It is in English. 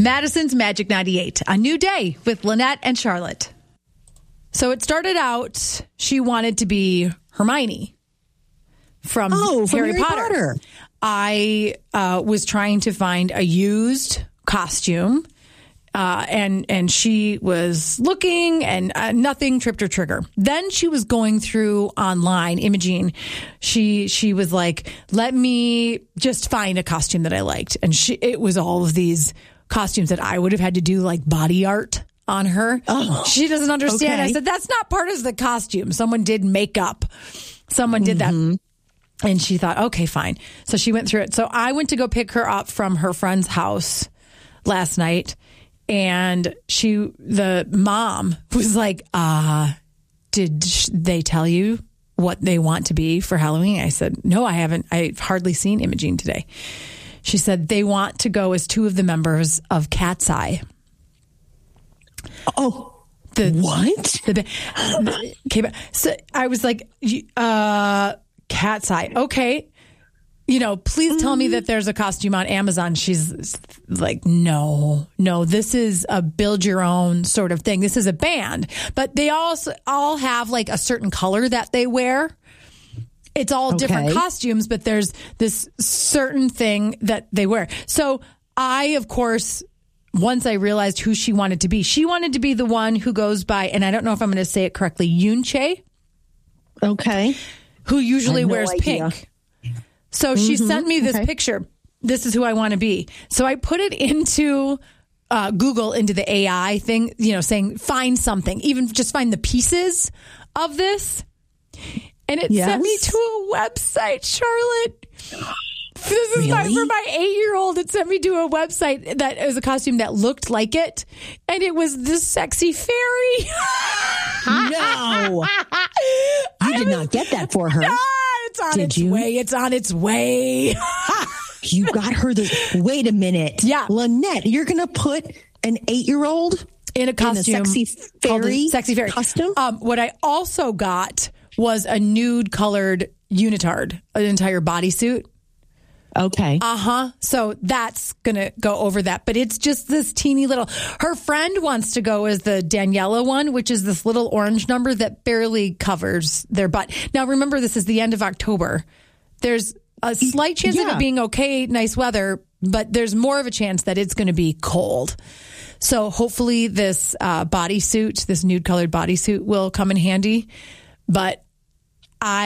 Madison's Magic 98, a new day with Lynette and Charlotte. So it started out, she wanted to be Hermione from Harry Potter. I was trying to find a used costume, and she was looking, and nothing tripped her trigger. Then she was going through online imaging. She was like, let me just find a costume that I liked. And it was all of these costumes that I would have had to do like body art on her. Oh, she doesn't understand. Okay. I said, that's not part of the costume. Someone did makeup. Someone did that. And she thought, okay, fine. So she went through it. So I went to go pick her up from her friend's house last night. And the mom was like, did they tell you what they want to be for Halloween? I said, no, I haven't. I've hardly seen Imogene today. She said they want to go as two of the members of Cat's Eye. Oh, what? Okay, so I was like, Cat's Eye. Okay. Please tell me that there's a costume on Amazon. She's like, no, this is a build your own sort of thing. This is a band, but they also all have like a certain color that they wear. It's all different costumes, but there's this certain thing that they wear. So I, of course, once I realized who she wanted to be the one who goes by, and I don't know if I'm going to say it correctly, Yunche. Okay. Who usually wears pink. So she sent me this picture. This is who I want to be. So I put it into Google, into the AI thing, saying find something, even just find the pieces of this. And it sent me to a website, Charlotte. This is for my 8-year-old. It sent me to a website that was a costume that looked like it. And it was this sexy fairy. No. You did not get that for her. It's on its way. It's on its way. You got her wait a minute. Yeah. Lynette, you're going to put an 8-year-old in a costume. In a sexy fairy costume? What I also got was a nude colored unitard, an entire bodysuit. Okay. So that's going to go over that. But it's just this teeny little. Her friend wants to go as the Daniela one, which is this little orange number that barely covers their butt. Now, remember, this is the end of October. There's a slight chance of it being okay, nice weather, but there's more of a chance that it's going to be cold. So hopefully this bodysuit, this nude colored bodysuit will come in handy. But